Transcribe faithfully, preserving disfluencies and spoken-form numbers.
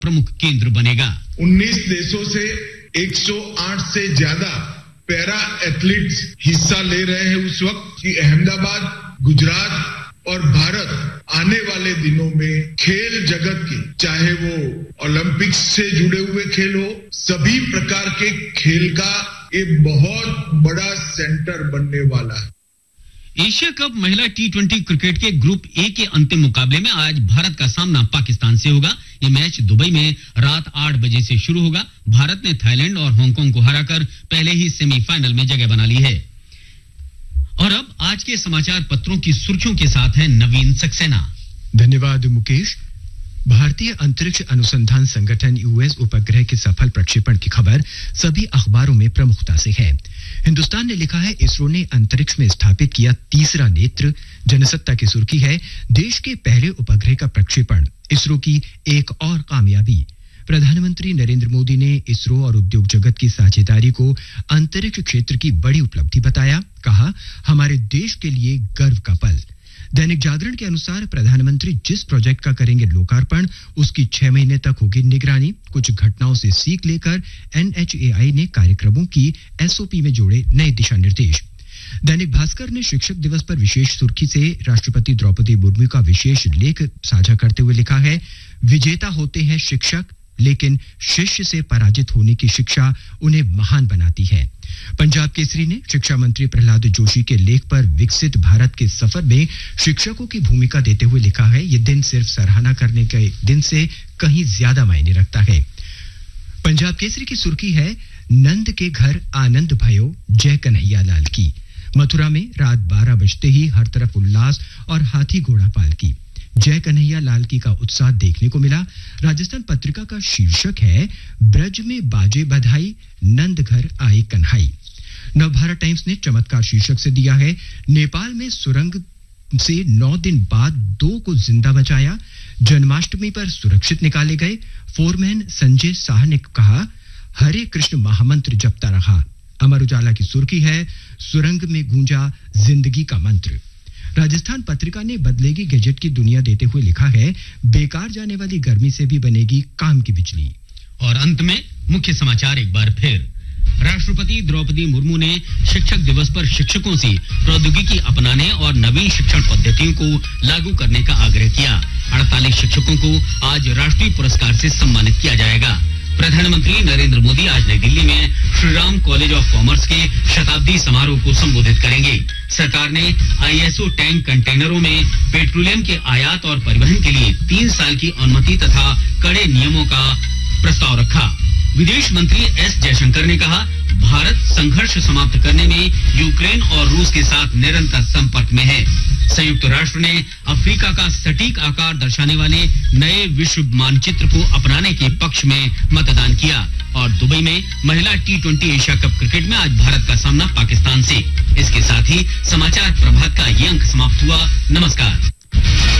प्रमुख केंद्र बनेगा। उन्नीस देशों से एक सौ आठ से ज्यादा पैरा एथलीट्स हिस्सा ले रहे हैं उस वक्त कि अहमदाबाद, गुजरात और भारत आने वाले दिनों में खेल जगत की, चाहे वो ओलंपिक्स से जुड़े हुए खेल हो, सभी प्रकार के खेल का एक बहुत बड़ा सेंटर बनने वाला है। एशिया कप महिला टी ट्वेंटी क्रिकेट के ग्रुप ए के अंतिम मुकाबले में आज भारत का सामना पाकिस्तान से होगा। ये मैच दुबई में रात आठ बजे से शुरू होगा। भारत ने थाईलैंड और हांगकांग को हराकर पहले ही सेमीफाइनल में जगह बना ली है। और अब आज के समाचार पत्रों की सुर्खियों के साथ है नवीन सक्सेना। धन्यवाद मुकेश। भारतीय अंतरिक्ष अनुसंधान संगठन यूएस उपग्रह के सफल प्रक्षेपण की खबर सभी अखबारों में प्रमुखता से है। हिंदुस्तान ने लिखा है, इसरो ने अंतरिक्ष में स्थापित किया तीसरा नेत्र। जनसत्ता की सुर्खी है, देश के पहले उपग्रह का प्रक्षेपण, इसरो की एक और कामयाबी। प्रधानमंत्री नरेंद्र मोदी ने इसरो और उद्योग जगत की साझेदारी को अंतरिक्ष क्षेत्र की बड़ी उपलब्धि बताया। कहा, हमारे देश के लिए गर्व का पल। दैनिक जागरण के अनुसार प्रधानमंत्री जिस प्रोजेक्ट का करेंगे लोकार्पण, उसकी छह महीने तक होगी निगरानी। कुछ घटनाओं से सीख लेकर एनएचएआई ने कार्यक्रमों की एसओपी में जोड़े नए दिशा निर्देश। दैनिक भास्कर ने शिक्षक दिवस पर विशेष सुर्खी से राष्ट्रपति द्रौपदी मुर्मू का विशेष लेख साझा करते हुए लिखा है, विजेता होते हैं शिक्षक, लेकिन शिष्य से पराजित होने की शिक्षा उन्हें महान बनाती है। पंजाब केसरी ने शिक्षा मंत्री प्रहलाद जोशी के लेख पर विकसित भारत के सफर में शिक्षकों की भूमिका देते हुए लिखा है, ये दिन सिर्फ सराहना करने के दिन से कहीं ज्यादा मायने रखता है। पंजाब केसरी की सुर्खी है, नंद के घर आनंद भयो जय कन्हैया लाल की। मथुरा में रात बारह बजते ही हर तरफ उल्लास और हाथी घोड़ा पालकी। जय कन्हैया लाल की का उत्साह देखने को मिला। राजस्थान पत्रिका का शीर्षक है, ब्रज में बाजे बधाई, नंद घर आई कन्हाई। नवभारत टाइम्स ने चमत्कार शीर्षक से दिया है, नेपाल में सुरंग से नौ दिन बाद दो को जिंदा बचाया। जन्माष्टमी पर सुरक्षित निकाले गए। फोरमैन संजय शाह ने कहा, हरे कृष्ण महामंत्र जपता रहा। अमर उजाला की सुर्खी है, सुरंग में गूंजा जिंदगी का मंत्र। राजस्थान पत्रिका ने बदलेगी गैजेट की दुनिया देते हुए लिखा है, बेकार जाने वाली गर्मी से भी बनेगी काम की बिजली। और अंत में मुख्य समाचार एक बार फिर। राष्ट्रपति द्रौपदी मुर्मू ने शिक्षक दिवस पर शिक्षकों से प्रौद्योगिकी अपनाने और नवीन शिक्षण पद्धतियों को लागू करने का आग्रह किया। अड़तालीस शिक्षकों को आज राष्ट्रीय पुरस्कार से सम्मानित किया जाएगा। प्रधानमंत्री नरेंद्र मोदी आज नई दिल्ली में श्रीराम कॉलेज ऑफ कॉमर्स के शताब्दी समारोह को संबोधित करेंगे। सरकार ने आईएसओ टैंक कंटेनरों में पेट्रोलियम के आयात और परिवहन के लिए तीन साल की अनुमति तथा कड़े नियमों का प्रस्ताव रखा। विदेश मंत्री एस जयशंकर ने कहा, भारत संघर्ष समाप्त करने में यूक्रेन और रूस के साथ निरंतर संपर्क में है। संयुक्त राष्ट्र ने अफ्रीका का सटीक आकार दर्शाने वाले नए विश्व मानचित्र को अपनाने के पक्ष में मतदान किया। और दुबई में महिला T twenty Asia cup cricket में आज भारत का सामना पाकिस्तान से। इसके साथ ही समाचार प्रभात का ये अंक समाप्त हुआ। नमस्कार।